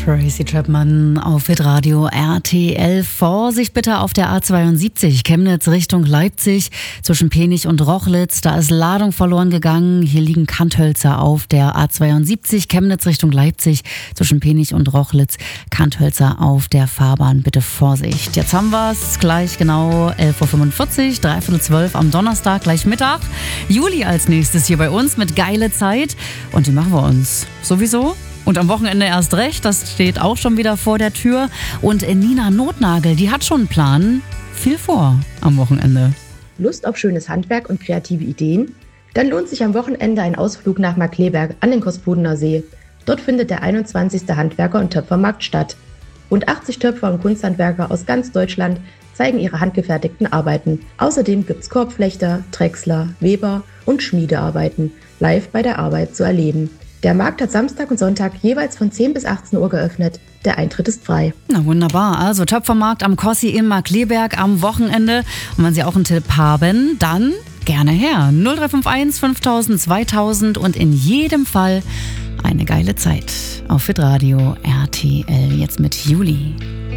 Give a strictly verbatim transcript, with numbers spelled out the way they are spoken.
Tracy Chapman auf Hitradio R T L. Vorsicht bitte auf der A zweiundsiebzig, Chemnitz Richtung Leipzig, zwischen Penich und Rochlitz. Da ist Ladung verloren gegangen. Hier liegen Kanthölzer auf der A zweiundsiebzig, Chemnitz Richtung Leipzig, zwischen Penich und Rochlitz. Kanthölzer auf der Fahrbahn, bitte Vorsicht. Jetzt haben wir es gleich genau elf Uhr fünfundvierzig, dreiviertel zwölf am Donnerstag, gleich Mittag. Juli als nächstes hier bei uns mit Geile Zeit. Und die machen wir uns sowieso. Und am Wochenende erst recht, das steht auch schon wieder vor der Tür. Und Nina Notnagel, die hat schon einen Plan. Viel vor am Wochenende. Lust auf schönes Handwerk und kreative Ideen? Dann lohnt sich am Wochenende ein Ausflug nach Markkleeberg an den Kospudener See. Dort findet der einundzwanzigste Handwerker- und Töpfermarkt statt. Rund achtzig Töpfer und Kunsthandwerker aus ganz Deutschland zeigen ihre handgefertigten Arbeiten. Außerdem gibt's Korbflechter, Drechsler, Weber und Schmiedearbeiten live bei der Arbeit zu erleben. Der Markt hat Samstag und Sonntag jeweils von zehn bis achtzehn Uhr geöffnet. Der Eintritt ist frei. Na wunderbar, also Töpfermarkt am Kossi in Markkleeberg am Wochenende. Und wenn Sie auch einen Tipp haben, dann gerne her. null drei fünf eins fünftausend zweitausend und in jedem Fall eine geile Zeit. Auf Hitradio R T L jetzt mit Juli.